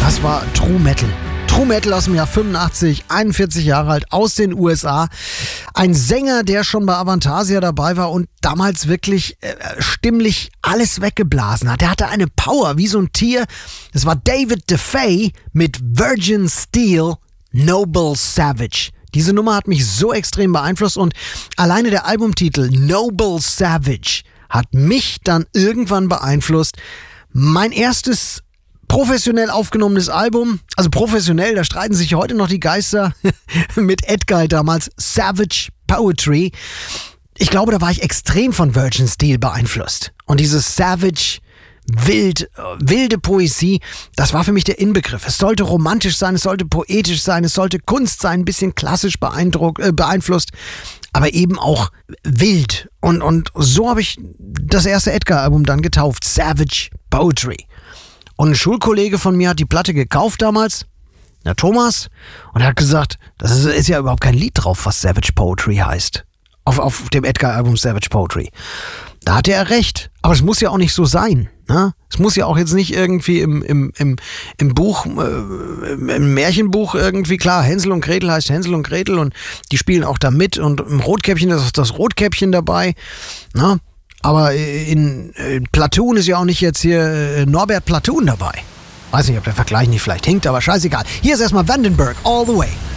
Das war True Metal. True Metal aus dem Jahr 85, 41 Jahre alt, aus den USA. Ein Sänger, der schon bei Avantasia dabei war und damals wirklich stimmlich alles weggeblasen hat. Der hatte eine Power wie so ein Tier. Das war David DeFay mit Virgin Steel, Noble Savage. Diese Nummer hat mich so extrem beeinflusst und alleine der Albumtitel Noble Savage hat mich dann irgendwann beeinflusst. Mein erstes professionell aufgenommenes Album, also professionell, da streiten sich heute noch die Geister mit Edguy damals, Savage Poetry. Ich glaube, da war ich extrem von Virgin Steel beeinflusst. Und dieses Savage, wilde Poesie, das war für mich der Inbegriff. Es sollte romantisch sein, es sollte poetisch sein, es sollte Kunst sein, ein bisschen klassisch beeinflusst, aber eben auch wild. Und so habe ich das erste Edguy-Album dann getauft, Savage Poetry. Und ein Schulkollege von mir hat die Platte gekauft damals, der Thomas, und er hat gesagt, das ist ja überhaupt kein Lied drauf, was Savage Poetry heißt. Auf dem Edguy-Album Savage Poetry. Da hatte er recht. Aber es muss ja auch nicht so sein. Ne? Es muss ja auch jetzt nicht irgendwie im Buch, im Märchenbuch irgendwie, klar, Hänsel und Gretel heißt Hänsel und Gretel und die spielen auch da mit und im Rotkäppchen ist das Rotkäppchen dabei. Ne? Aber in Platoon ist ja auch nicht jetzt hier Norbert Platoon dabei. Weiß nicht, ob der Vergleich nicht vielleicht hinkt, aber scheißegal. Hier ist erstmal Vandenberg, All the Way.